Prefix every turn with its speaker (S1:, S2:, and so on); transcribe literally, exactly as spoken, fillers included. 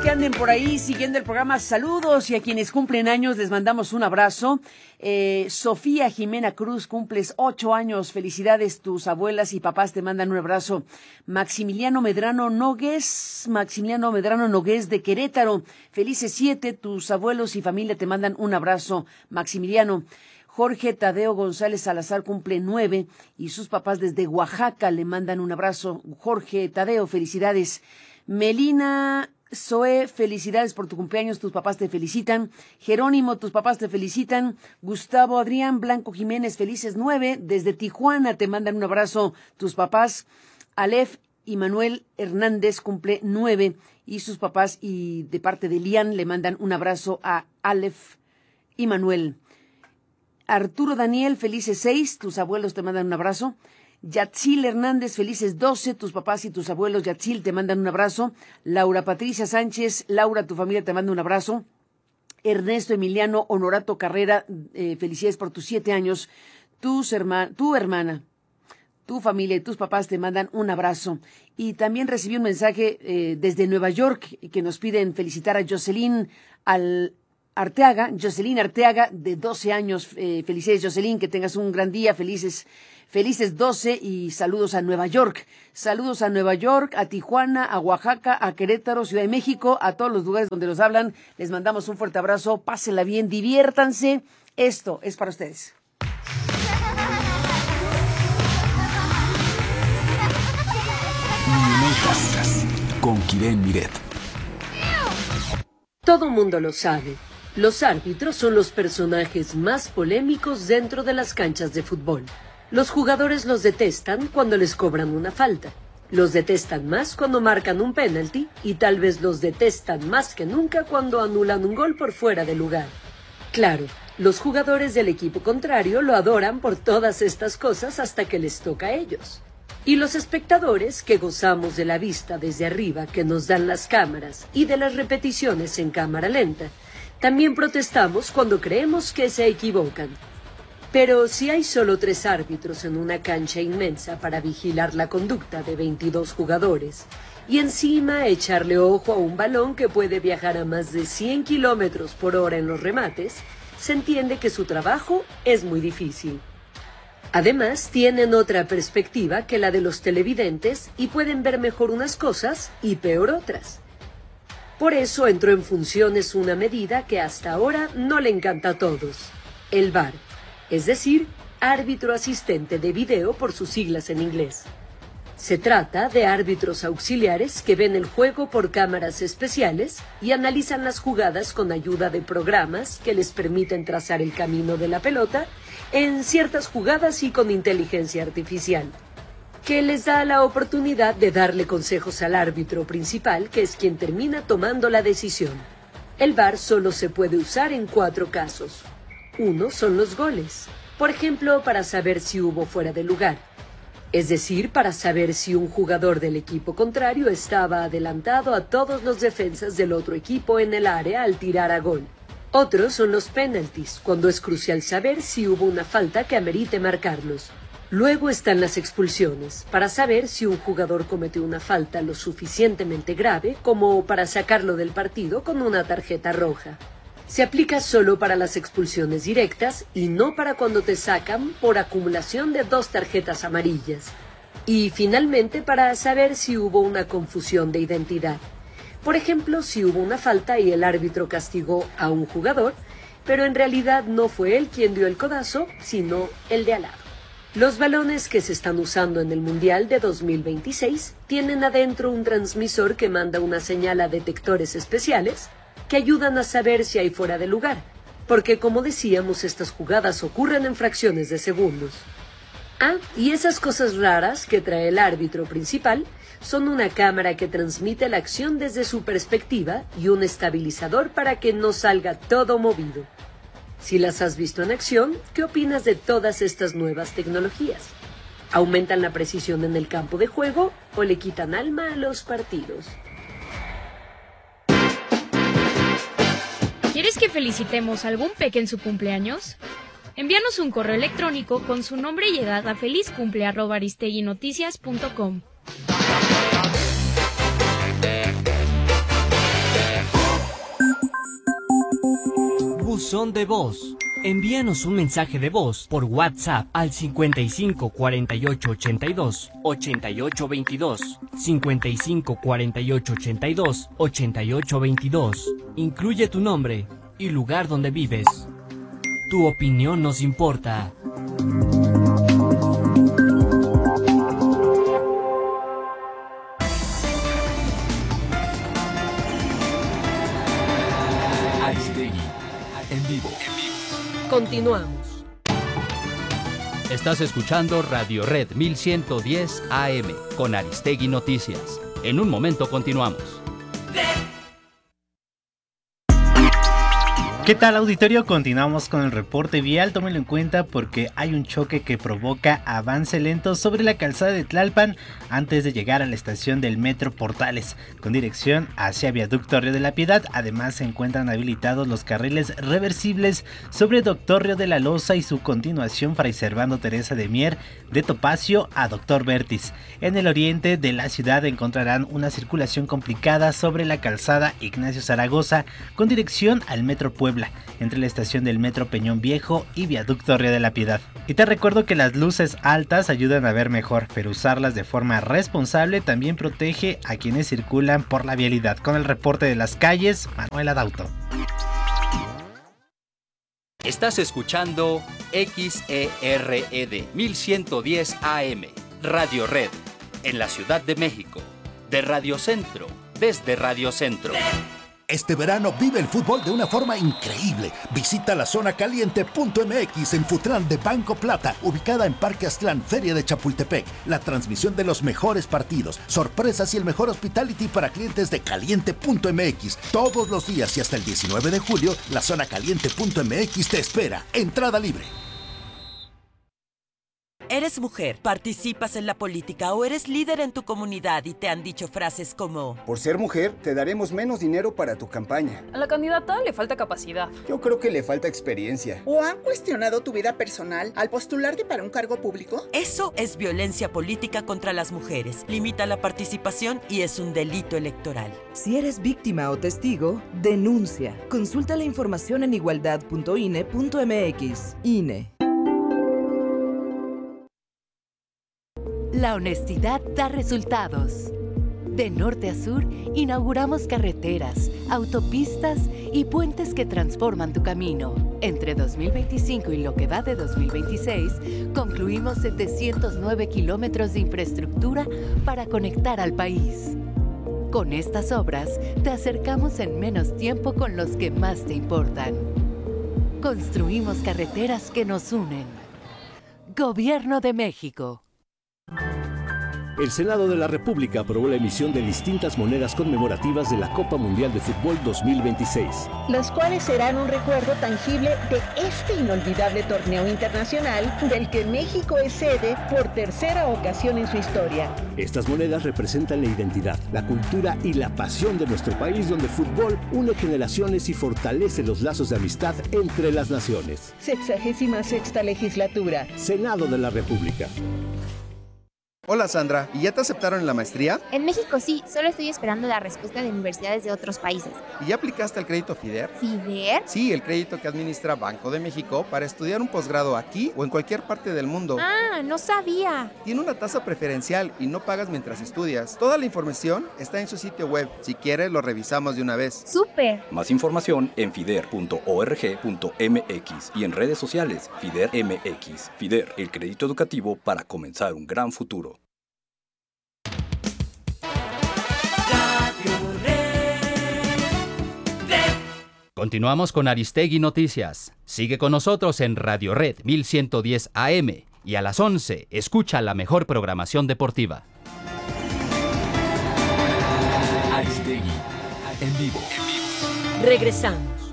S1: que anden por ahí siguiendo el programa, saludos, y a quienes cumplen años les mandamos un abrazo. Eh, Sofía Jimena Cruz, cumples ocho años, felicidades, tus abuelas y papás te mandan un abrazo. Maximiliano Medrano Nogués, Maximiliano Medrano Nogués de Querétaro, felices siete, tus abuelos y familia te mandan un abrazo, Maximiliano. Jorge Tadeo González Salazar cumple nueve y sus papás desde Oaxaca le mandan un abrazo. Jorge Tadeo, felicidades. Melina Zoe, felicidades por tu cumpleaños, tus papás te felicitan. Jerónimo, tus papás te felicitan. Gustavo Adrián Blanco Jiménez, felices nueve. Desde Tijuana te mandan un abrazo tus papás. Alef y Manuel Hernández cumple nueve y sus papás, y de parte de Lian le mandan un abrazo a Alef y Manuel. Arturo Daniel, felices seis, tus abuelos te mandan un abrazo. Yatzil Hernández, felices doce, tus papás y tus abuelos, Yatzil, te mandan un abrazo. Laura Patricia Sánchez, Laura, tu familia te manda un abrazo. Ernesto Emiliano Honorato Carrera, eh, felicidades por tus siete años. Tus herma, tu hermana, tu familia y tus papás te mandan un abrazo. Y también recibí un mensaje eh, desde Nueva York que nos piden felicitar a Jocelyn al Arteaga, Jocelyn Arteaga, de doce años. Eh, felicidades, Jocelyn, que tengas un gran día, felices, felices doce y saludos a Nueva York. Saludos a Nueva York, a Tijuana, a Oaxaca, a Querétaro, Ciudad de México, a todos los lugares donde los hablan. Les mandamos un fuerte abrazo, pásenla bien, diviértanse. Esto es para ustedes.
S2: Con Kiren Miret.
S3: Todo mundo lo sabe. Los árbitros son los personajes más polémicos dentro de las canchas de fútbol. Los jugadores los detestan cuando les cobran una falta. Los detestan más cuando marcan un penalti y tal vez los detestan más que nunca cuando anulan un gol por fuera de lugar. Claro, los jugadores del equipo contrario lo adoran por todas estas cosas hasta que les toca a ellos. Y los espectadores, que gozamos de la vista desde arriba que nos dan las cámaras y de las repeticiones en cámara lenta, también protestamos cuando creemos que se equivocan. Pero si hay solo tres árbitros en una cancha inmensa para vigilar la conducta de veintidós jugadores y encima echarle ojo a un balón que puede viajar a más de cien kilómetros por hora en los remates, se entiende que su trabajo es muy difícil. Además, tienen otra perspectiva que la de los televidentes y pueden ver mejor unas cosas y peor otras. Por eso entró en funciones una medida que hasta ahora no le encanta a todos: el V A R, es decir, árbitro asistente de video por sus siglas en inglés. Se trata de árbitros auxiliares que ven el juego por cámaras especiales y analizan las jugadas con ayuda de programas que les permiten trazar el camino de la pelota en ciertas jugadas y con inteligencia artificial, que les da la oportunidad de darle consejos al árbitro principal, que es quien termina tomando la decisión. El V A R solo se puede usar en cuatro casos. Uno son los goles, por ejemplo, para saber si hubo fuera de lugar, es decir, para saber si un jugador del equipo contrario estaba adelantado a todos los defensas del otro equipo en el área al tirar a gol. Otros son los penaltis, cuando es crucial saber si hubo una falta que amerite marcarlos. Luego están las expulsiones, para saber si un jugador cometió una falta lo suficientemente grave como para sacarlo del partido con una tarjeta roja. Se aplica solo para las expulsiones directas y no para cuando te sacan por acumulación de dos tarjetas amarillas. Y finalmente para saber si hubo una confusión de identidad. Por ejemplo, si hubo una falta y el árbitro castigó a un jugador, pero en realidad no fue él quien dio el codazo, sino el de al lado. Los balones que se están usando en el Mundial de dos mil veintiséis tienen adentro un transmisor que manda una señal a detectores especiales que ayudan a saber si hay fuera de lugar, porque como decíamos, estas jugadas ocurren en fracciones de segundos. Ah, y esas cosas raras que trae el árbitro principal son una cámara que transmite la acción desde su perspectiva y un estabilizador para que no salga todo movido. Si las has visto en acción, ¿qué opinas de todas estas nuevas tecnologías? ¿Aumentan la precisión en el campo de juego o le quitan alma a los partidos?
S4: ¿Quieres que felicitemos a algún peque en su cumpleaños? Envíanos un correo electrónico con su nombre y edad a felizcumple arroba aristeguinoticias punto com.
S5: buzón de voz. Envíanos un mensaje de voz por WhatsApp al cincuenta y cinco cuarenta y ocho ochenta y dos ochenta y ocho veintidós, cincuenta y cinco cuarenta y ocho ochenta y dos ochenta y ocho veintidós. Incluye tu nombre y lugar donde vives. Tu opinión nos importa.
S2: Aristegui, en vivo.
S3: Continuamos.
S6: Estás escuchando Radio Red mil ciento diez A M con Aristegui Noticias. En un momento continuamos.
S7: ¿Qué tal, auditorio? Continuamos con el reporte vial. Tómenlo en cuenta porque hay un choque que provoca avance lento sobre la calzada de Tlalpan antes de llegar a la estación del Metro Portales con dirección hacia Viaducto Río de la Piedad. Además se encuentran habilitados los carriles reversibles sobre Doctor Río de la Loza y su continuación Fray Servando Teresa de Mier de Topacio a Doctor Vértiz. En el oriente de la ciudad encontrarán una circulación complicada sobre la calzada Ignacio Zaragoza con dirección al Metro Puebla, entre la estación del Metro Peñón Viejo y Viaducto Río de la Piedad. Y te recuerdo que las luces altas ayudan a ver mejor, pero usarlas de forma responsable también protege a quienes circulan por la vialidad. Con el reporte de las calles, Manuel Adauto.
S6: Estás escuchando X E R E D mil ciento diez A M, Radio Red, en la Ciudad de México, de Radio Centro, desde Radio Centro.
S8: Este verano vive el fútbol de una forma increíble. Visita la zona caliente punto M X en Futlán de Banco Plata, ubicada en Parque Aztlán, Feria de Chapultepec. La transmisión de los mejores partidos, sorpresas y el mejor hospitality para clientes de caliente punto M X. Todos los días y hasta el diecinueve de julio, la zona caliente punto M X te espera. Entrada libre.
S9: Eres mujer, participas en la política o eres líder en tu comunidad y te han dicho frases como:
S10: por ser mujer, te daremos menos dinero para tu campaña.
S11: A la candidata le falta capacidad.
S10: Yo creo que le falta experiencia.
S12: ¿O han cuestionado tu vida personal al postularte para un cargo público?
S9: Eso es violencia política contra las mujeres. Limita la participación y es un delito electoral.
S13: Si eres víctima o testigo, denuncia. Consulta la información en igualdad punto I N E punto M X. I N E.
S14: La honestidad da resultados. De norte a sur, inauguramos carreteras, autopistas y puentes que transforman tu camino. Entre dos mil veinticinco y lo que va de dos mil veintiséis, concluimos setecientos nueve kilómetros de infraestructura para conectar al país. Con estas obras, te acercamos en menos tiempo con los que más te importan. Construimos carreteras que nos unen. Gobierno de México.
S15: El Senado de la República aprobó la emisión de distintas monedas conmemorativas de la Copa Mundial de Fútbol dos mil veintiséis.
S16: Las cuales serán un recuerdo tangible de este inolvidable torneo internacional del que México es sede por tercera ocasión en su historia.
S15: Estas monedas representan la identidad, la cultura y la pasión de nuestro país, donde el fútbol une generaciones y fortalece los lazos de amistad entre las naciones.
S16: Sexagésima sexta legislatura.
S15: Senado de la República.
S17: Hola Sandra, ¿y ya te aceptaron en la maestría?
S18: En México sí, solo estoy esperando la respuesta de universidades de otros países.
S17: ¿Y ya aplicaste al crédito FIDER?
S18: ¿FIDER?
S17: Sí, el crédito que administra Banco de México para estudiar un posgrado aquí o en cualquier parte del mundo.
S18: Ah, no sabía.
S17: Tiene una tasa preferencial y no pagas mientras estudias. Toda la información está en su sitio web. Si quieres, lo revisamos de una vez.
S18: ¡Súper!
S19: Más información en fider punto org punto m x y en redes sociales FIDER M X. FIDER, el crédito educativo para comenzar un gran futuro.
S6: Continuamos con Aristegui Noticias. Sigue con nosotros en Radio Red mil ciento diez A M y a las once escucha la mejor programación deportiva.
S2: Aristegui, en vivo.
S3: Regresamos.